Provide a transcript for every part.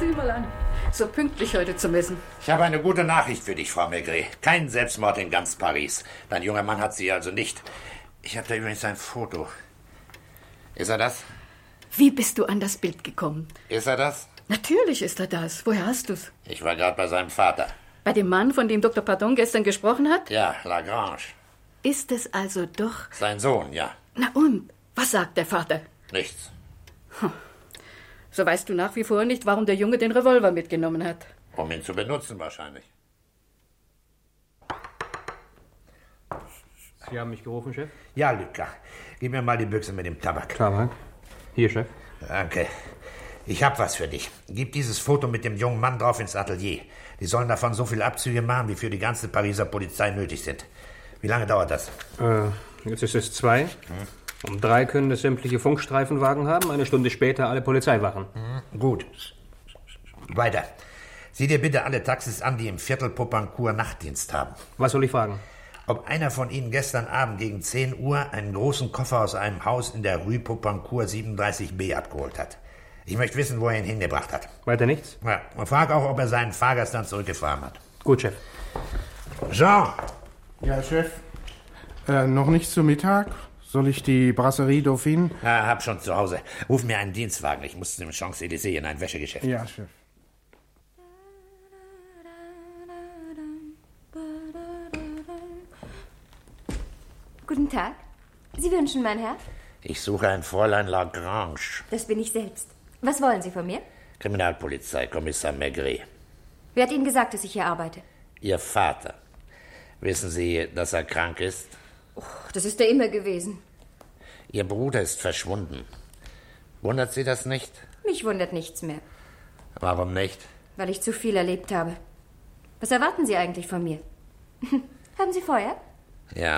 Sie mal an. So pünktlich heute zum Essen. Ich habe eine gute Nachricht für dich, Frau Maigret. Kein Selbstmord in ganz Paris. Dein junger Mann hat sie also nicht. Ich habe da übrigens ein Foto. Ist er das? Wie bist du an das Bild gekommen? Ist er das? Natürlich ist er das. Woher hast du's? Ich war gerade bei seinem Vater. Bei dem Mann, von dem Dr. Pardon gestern gesprochen hat? Ja, Lagrange. Ist es also doch... Sein Sohn, ja. Na und? Was sagt der Vater? Nichts. So weißt du nach wie vor nicht, warum der Junge den Revolver mitgenommen hat. Um ihn zu benutzen wahrscheinlich. Sie haben mich gerufen, Chef? Ja, Lucas. Gib mir mal die Büchse mit dem Tabak. Tabak? Hier, Chef. Danke. Ich hab was für dich. Gib dieses Foto mit dem jungen Mann drauf ins Atelier. Die sollen davon so viele Abzüge machen, wie für die ganze Pariser Polizei nötig sind. Wie lange dauert das? Jetzt ist es 2. Um 3 können es sämtliche Funkstreifenwagen haben, 1 Stunde später alle Polizeiwachen. Gut. Weiter. Sieh dir bitte alle Taxis an, die im Viertel Popincourt Nachtdienst haben. Was soll ich fragen? Ob einer von ihnen gestern Abend gegen 10 Uhr einen großen Koffer aus einem Haus in der Rue Popincourt 37b abgeholt hat. Ich möchte wissen, wo er ihn hingebracht hat. Weiter nichts? Ja, und frag auch, ob er seinen Fahrgast dann zurückgefahren hat. Gut, Chef. Jean! Ja, Chef. Noch nicht zu Mittag? Soll ich die Brasserie Dauphine? Ja, hab schon zu Hause. Ruf mir einen Dienstwagen. Ich muss zum Champs-Élysées in ein Wäschegeschäft. Ja, Chef. Guten Tag. Sie wünschen, mein Herr? Ich suche ein Fräulein Lagrange. Das bin ich selbst. Was wollen Sie von mir? Kriminalpolizei, Kommissar Maigret. Wer hat Ihnen gesagt, dass ich hier arbeite? Ihr Vater. Wissen Sie, dass er krank ist? Das ist er immer gewesen. Ihr Bruder ist verschwunden. Wundert Sie das nicht? Mich wundert nichts mehr, Warum nicht? weil ich zu viel erlebt habe. Was erwarten Sie eigentlich von mir? Haben Sie Feuer? Ja.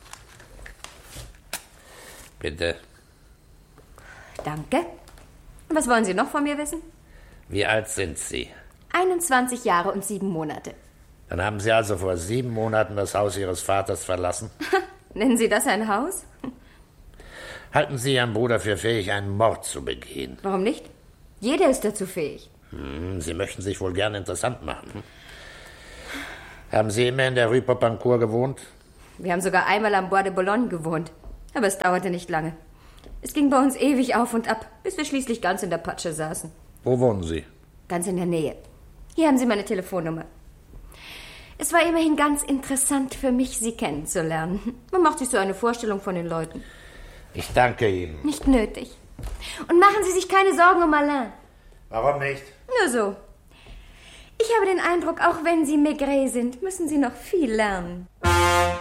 Bitte. Danke. Und was wollen Sie noch von mir wissen? Wie alt sind Sie? 21 Jahre und 7 Monate. Dann haben Sie also vor 7 Monaten das Haus Ihres Vaters verlassen? Nennen Sie das ein Haus? Halten Sie Ihren Bruder für fähig, einen Mord zu begehen? Warum nicht? Jeder ist dazu fähig. Sie möchten sich wohl gern interessant machen. Haben Sie immer in der Rue Popincourt gewohnt? Wir haben sogar einmal am Bois de Boulogne gewohnt. Aber es dauerte nicht lange. Es ging bei uns ewig auf und ab, bis wir schließlich ganz in der Patsche saßen. Wo wohnen Sie? Ganz in der Nähe. Hier haben Sie meine Telefonnummer. Es war immerhin ganz interessant für mich, Sie kennenzulernen. Man macht sich so eine Vorstellung von den Leuten. Ich danke Ihnen. Nicht nötig. Und machen Sie sich keine Sorgen um Alain. Warum nicht? Nur so. Ich habe den Eindruck, auch wenn Sie Maigret sind, müssen Sie noch viel lernen.